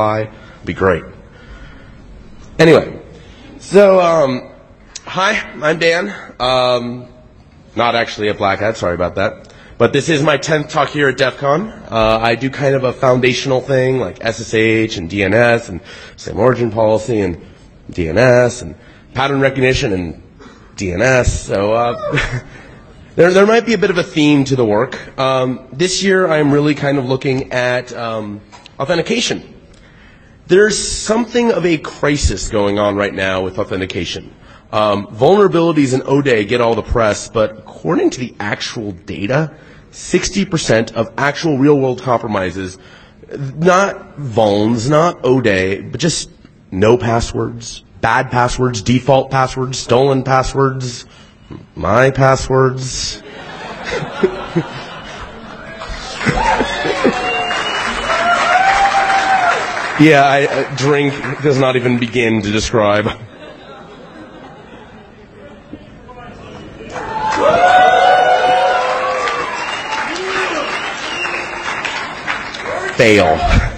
Be great. Anyway, so, hi, I'm Dan. Not actually a black hat, sorry about that. But this is my 10th talk here at DEF CON. I do kind of a foundational thing like SSH and DNS and same origin policy and DNS and pattern recognition and DNS. So there might be a bit of a theme to the work. This year I'm really kind of looking at authentication. There's something of a crisis going on right now with authentication. Vulnerabilities in ODay get all the press, but according to the actual data, 60% of actual real-world compromises, not vulns, not ODay, but just no passwords, bad passwords, default passwords, stolen passwords, my passwords. Yeah, drink does not even begin to describe. Fail.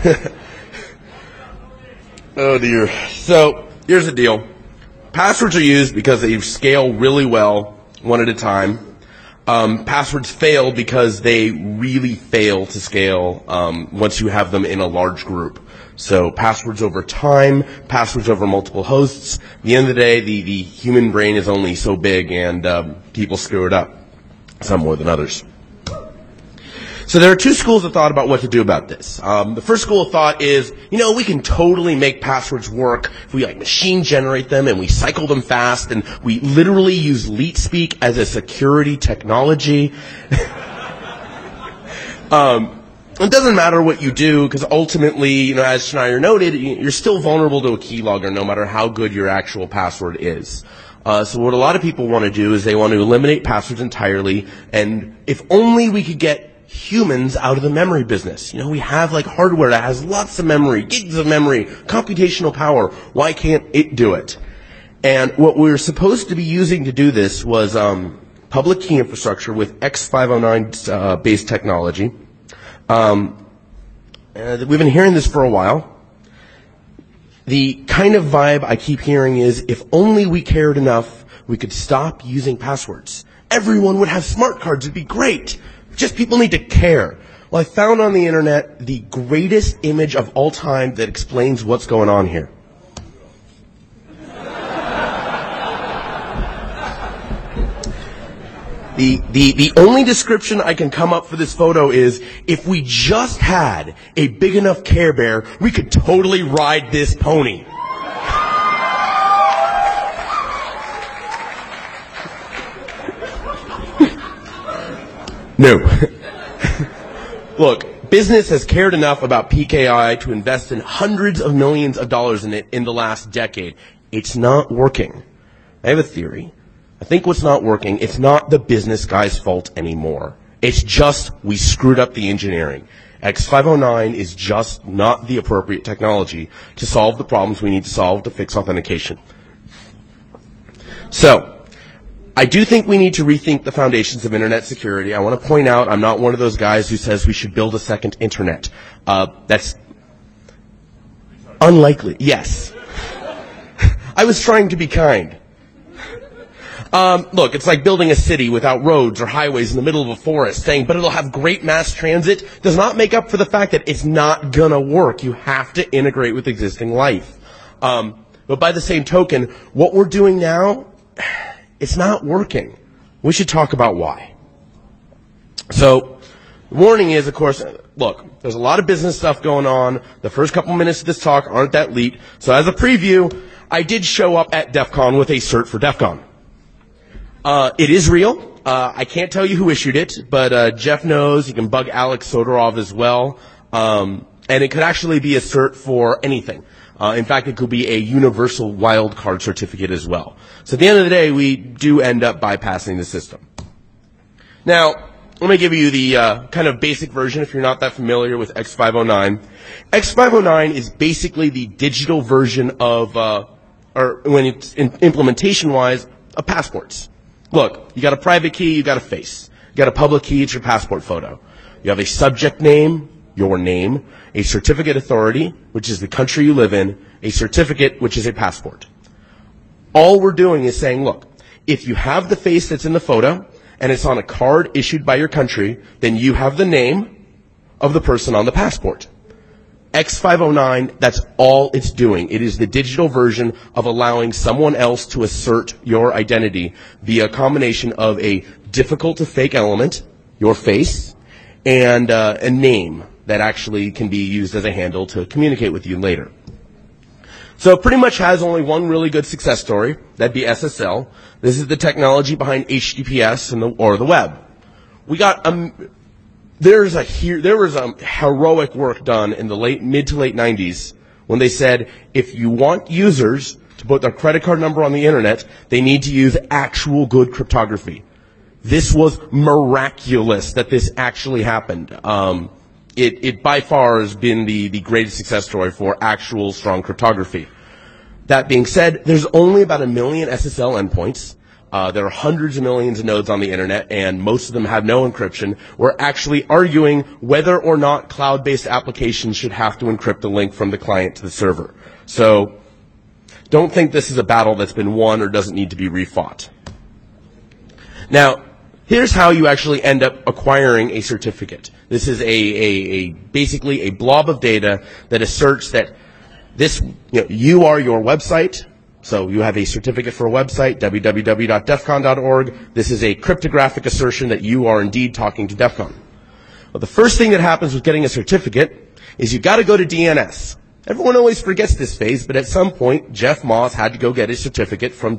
Oh dear. So, here's the deal. Passwords are used because they scale really well, one at a time. Passwords fail because they really fail to scale once you have them in a large group. So passwords over time, passwords over multiple hosts. At the end of the day, the human brain is only so big, and people screw it up, some more than others. So there are two schools of thought about what to do about this. The first school of thought is, we can totally make passwords work if we machine generate them and we cycle them fast and we literally use LeetSpeak as a security technology. It doesn't matter what you do, because ultimately, as Schneier noted, you're still vulnerable to a keylogger no matter how good your actual password is. So what a lot of people want to do is they want to eliminate passwords entirely, and if only we could get humans out of the memory business. We have hardware that has lots of memory, gigs of memory, computational power. Why can't it do it? And what we were supposed to be using to do this was public key infrastructure with X509 based technology. We've been hearing this for a while. The kind of vibe I keep hearing is, if only we cared enough, we could stop using passwords. Everyone would have smart cards. It'd be great. Just people need to care. Well, I found on the internet the greatest image of all time that explains what's going on here. The only description I can come up for this photo is, if we just had a big enough Care Bear, we could totally ride this pony. No. Look, business has cared enough about PKI to invest in hundreds of millions of dollars in it in the last decade. It's not working. I have a theory. I think what's not working, it's not the business guy's fault anymore. It's just we screwed up the engineering. X509 is just not the appropriate technology to solve the problems we need to solve to fix authentication. So, I do think we need to rethink the foundations of internet security. I want to point out I'm not one of those guys who says we should build a second internet. That's unlikely. Yes. I was trying to be kind. Look, it's like building a city without roads or highways in the middle of a forest, saying, but it'll have great mass transit, does not make up for the fact that it's not gonna work. You have to integrate with existing life. But by the same token, what we're doing now, it's not working. We should talk about why. So, the warning is, of course, look, there's a lot of business stuff going on. The first couple minutes of this talk aren't that leet. So as a preview, I did show up at DEF CON with a cert for DEF CON. It is real. I can't tell you who issued it, but Jeff knows. You can bug Alex Soderov as well. And it could actually be a cert for anything. In fact, it could be a universal wildcard certificate as well. So at the end of the day, we do end up bypassing the system. Now, let me give you the kind of basic version if you're not that familiar with X509. X509 is basically the digital version of, or when it's implementation-wise, of passports. Look, you got a private key, you got a face. You got a public key, it's your passport photo. You have a subject name, your name, a certificate authority, which is the country you live in, a certificate, which is a passport. All we're doing is saying, look, if you have the face that's in the photo and it's on a card issued by your country, then you have the name of the person on the passport. X509, that's all it's doing. It is the digital version of allowing someone else to assert your identity via a combination of a difficult to fake element, your face, and a name that actually can be used as a handle to communicate with you later. So it pretty much has only one really good success story. That'd be SSL. This is the technology behind HTTPS or the web. We got there was heroic work done in the mid to late 90s when they said if you want users to put their credit card number on the internet, they need to use actual good cryptography. This was miraculous that this actually happened. It by far has been the greatest success story for actual strong cryptography. That being said, there's only about 1 million SSL endpoints. There are hundreds of millions of nodes on the internet, and most of them have no encryption. We're actually arguing whether or not cloud-based applications should have to encrypt the link from the client to the server. So don't think this is a battle that's been won or doesn't need to be refought. Now, here's how you actually end up acquiring a certificate. This is basically a blob of data that asserts that you are your website. So you have a certificate for a website, www.defcon.org. This is a cryptographic assertion that you are indeed talking to DEF CON. Well, the first thing that happens with getting a certificate is you got to go to DNS. Everyone always forgets this phase, but at some point, Jeff Moss had to go get a certificate had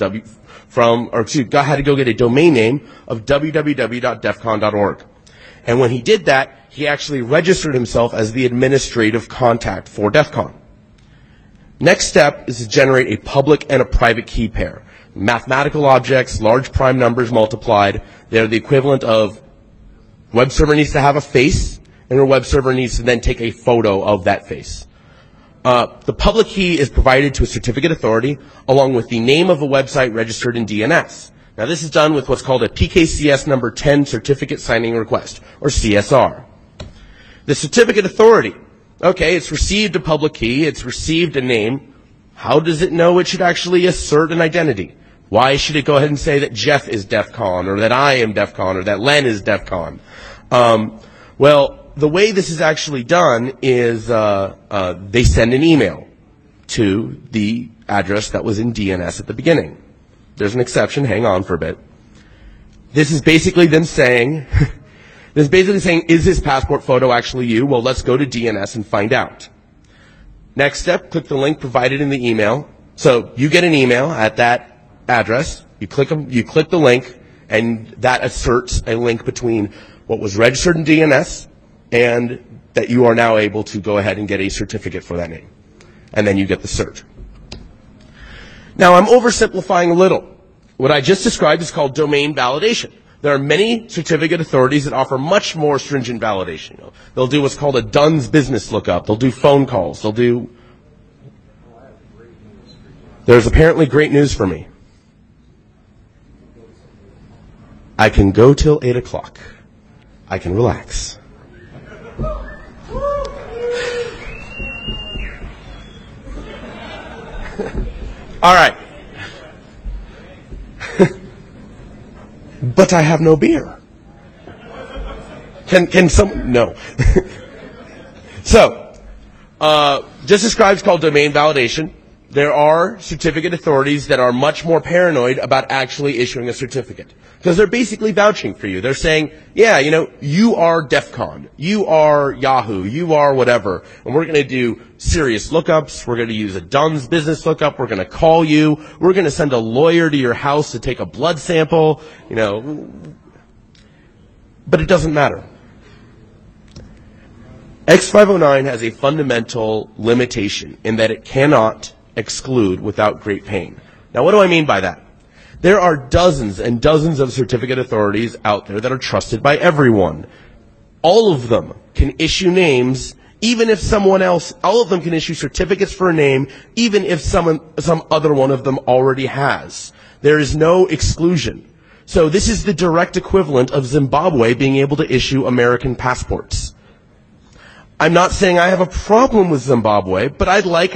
to go get a domain name of www.defcon.org. And when he did that, he actually registered himself as the administrative contact for DEF CON. Next step is to generate a public and a private key pair. Mathematical objects, large prime numbers multiplied, they're the equivalent of web server needs to have a face, and your web server needs to then take a photo of that face. The public key is provided to a certificate authority along with the name of a website registered in DNS. Now this is done with what's called a PKCS number 10 certificate signing request, or CSR. The certificate authority. Okay, it's received a public key, it's received a name. How does it know it should actually assert an identity? Why should it go ahead and say that Jeff is DEF CON, or that I am DEF CON, or that Len is DEF CON? Well, the way this is actually done is they send an email to the address that was in DNS at the beginning. There's an exception, hang on for a bit. This is basically them saying... This is basically saying, is this passport photo actually you? Well, let's go to DNS and find out. Next step, click the link provided in the email. So you get an email at that address. You click the link, and that asserts a link between what was registered in DNS and that you are now able to go ahead and get a certificate for that name. And then you get the cert. Now, I'm oversimplifying a little. What I just described is called domain validation. There are many certificate authorities that offer much more stringent validation. They'll do what's called a DUNS business lookup. They'll do phone calls. There's apparently great news for me. I can go till 8 o'clock. I can relax. All right. But I have no beer. Can some? No. So, just describes called domain validation. There are certificate authorities that are much more paranoid about actually issuing a certificate. Because they're basically vouching for you. They're saying, yeah, you are DEF CON, you are Yahoo, you are whatever, and we're going to do serious lookups, we're going to use a DUNS business lookup, we're going to call you, we're going to send a lawyer to your house to take a blood sample, but it doesn't matter. X509 has a fundamental limitation in that it cannot exclude without great pain. Now, what do I mean by that? There are dozens and dozens of certificate authorities out there that are trusted by everyone. All of them can issue names, even if all of them can issue certificates for a name, even if some other one of them already has. There is no exclusion. So this is the direct equivalent of Zimbabwe being able to issue American passports. I'm not saying I have a problem with Zimbabwe, but I'd like